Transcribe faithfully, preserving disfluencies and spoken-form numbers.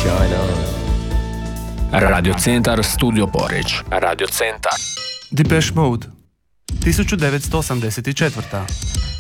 Shine on. Radio Centar Studio Poreč. Radio Centar. Depeche Mode, tisuću devetsto osamdeset četvrta.